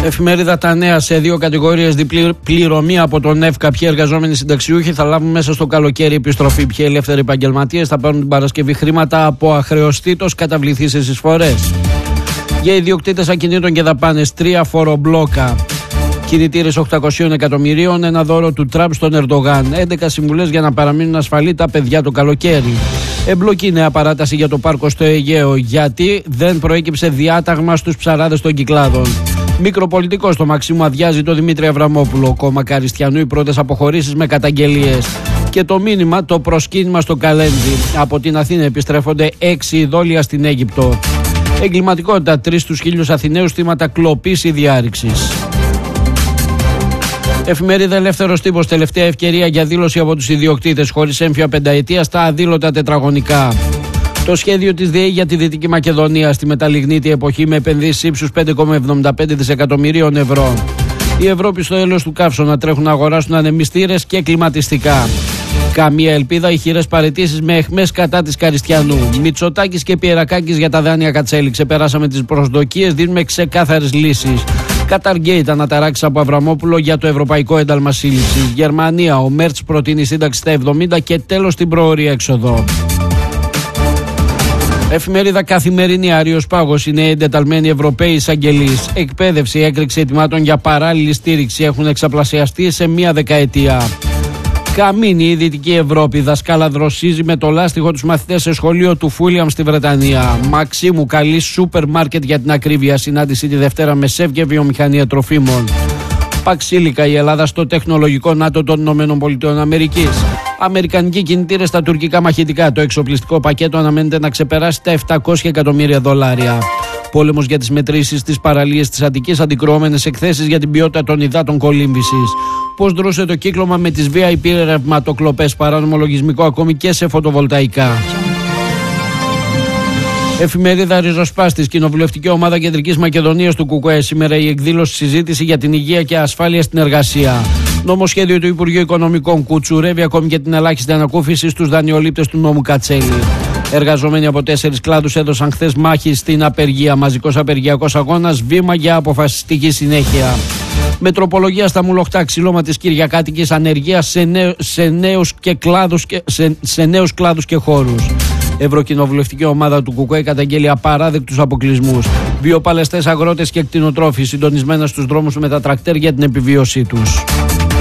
Εφημερίδα Τα Νέα, σε 2 κατηγορίες διπλή πληρωμή από τον ΕΦΚΑ. Ποιοι εργαζόμενοι συνταξιούχοι θα λάβουν μέσα στο καλοκαίρι επιστροφή. Ποιοι ελεύθεροι επαγγελματίες θα παίρνουν την Παρασκευή χρήματα από αχρεωστήτως καταβληθήσεις εισφορές. Για ιδιοκτήτες ακινήτων και δαπάνες, 3 φορομπλόκα. Κινητήρες 800 εκατομμυρίων, ένα δώρο του Τραμπ στον Ερντογάν. 11 συμβουλές για να παραμείνουν ασφαλή τα παιδιά το καλοκαίρι. Εμπλοκή νέα παράταση για το πάρκο στο Αιγαίο. Γιατί δεν προέκυψε διάταγμα στους ψαράδες των Κυκλάδων. Μικροπολιτικό στο Μαξίμου αδειάζει το Δημήτρη Αβραμόπουλο. Κόμμα Καριστιανού οι πρώτες αποχωρήσεις με καταγγελίες. Και το μήνυμα, το προσκύνημα στο Καλένδι. Από την Αθήνα επιστρέφονται 6 ειδόλια στην Αίγυπτο. Εγκληματικότητα, 3 στους 1000 Αθηναίους θύματα κλοπής ή διάρρηξης. Εφημερίδα Ελεύθερος Τύπος, τελευταία ευκαιρία για δήλωση από τους ιδιοκτήτες χωρίς έμφυα πενταετία στα αδήλωτα τετραγωνικά. Το σχέδιο της ΔΕΗ για τη Δυτική Μακεδονία στη μεταλλιγνήτη εποχή με επενδύσεις ύψους 5,75 δισεκατομμυρίων ευρώ. Η Ευρώπη στο έλεος του καύσωνα τρέχουν να αγοράσουν ανεμιστήρες και κλιματιστικά. Καμία ελπίδα, ηχηρές παραιτήσεις με αιχμές κατά της Καριστιανού. Μητσοτάκης και Πιερακάκης για τα δάνεια Κατσέλη. Ξεπεράσαμε τις προσδοκίες, δίνουμε ξεκάθαρες λύσεις. Καταργέεται αναταράξεις από Αβραμόπουλο για το Ευρωπαϊκό Ένταλμα Σύλληψης. Γερμανία, ο Μέρτς προτείνει σύνταξη στα 70 και τέλος την προώρια έξοδο. Εφημερίδα Καθημερινή, Άριος Πάγος, είναι εντεταλμένοι Ευρωπαίοι εισαγγελείς. Εκπαίδευση, έκρηξη ετοιμάτων για παράλληλη στήριξη έχουν εξαπλασιαστεί σε 1 δεκαετία. Καμίνη, η Δυτική Ευρώπη. Δασκάλα δροσίζει με το λάστιχο τους μαθητές σε σχολείο του Φούλιαμ στη Βρετανία. Μαξίμου, καλή σούπερ μάρκετ για την ακρίβεια. Συνάντηση τη Δευτέρα με ΣΕΒ και βιομηχανία τροφίμων. Παξίλικα, η Ελλάδα στο τεχνολογικό ΝΑΤΟ των ΗΠΑ. Αμερικανικοί κινητήρες στα τουρκικά μαχητικά. Το εξοπλιστικό πακέτο αναμένεται να ξεπεράσει τα 700 εκατομμύρια δολάρια. Πόλεμος για τις μετρήσεις στις παραλίες της Αττικής, αντικρουόμενες εκθέσεις για την ποιότητα των υδάτων κολύμβησης. Πώς δρούσε το κύκλωμα με τις VIP ρευματοκλοπές, παράνομο λογισμικό ακόμη και σε φωτοβολταϊκά. Εφημερίδα Ριζοσπάστης, κοινοβουλευτική ομάδα Κεντρικής Μακεδονίας του ΚΚΕ. Σήμερα η εκδήλωση συζήτηση για την υγεία και ασφάλεια στην εργασία. Νομοσχέδιο του Υπουργείου Οικονομικών κουτσουρεύει ακόμη και την ελάχιστη ανακούφιση στους δανειολήπτες του νόμου Κατσέλη. Εργαζομένοι από 4 κλάδους έδωσαν χθες μάχη στην απεργία. Μαζικός απεργιακός αγώνας, βήμα για αποφασιστική συνέχεια. Μετροπολογία στα Μουλοχτά, ξυλώμα της Κυριακάτικης ανεργίας σε νέους κλάδους και χώρους. Ευρωκοινοβουλευτική ομάδα του ΚΚΕ καταγγέλει απαράδεκτους αποκλεισμούς. Βιοπαλαιστές αγρότες και κτηνοτρόφοι συντονισμένα στους δρόμους με τα τρακτέρ για την επιβίωσή τους.